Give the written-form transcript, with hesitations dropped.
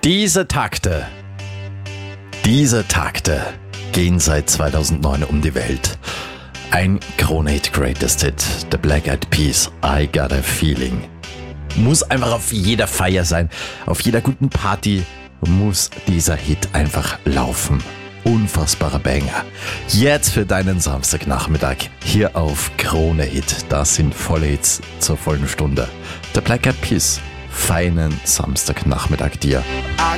Diese Takte gehen seit 2009 um die Welt. Ein Krone-Hit Greatest Hit, The Black Eyed Peas, I Got a Feeling. Muss einfach auf jeder Feier sein, auf jeder guten Party muss dieser Hit einfach laufen. Unfassbarer Banger. Jetzt für deinen Samstagnachmittag hier auf Krone Hit. Das sind volle Hits zur vollen Stunde. The Black Eyed Peas, feinen Samstagnachmittag dir.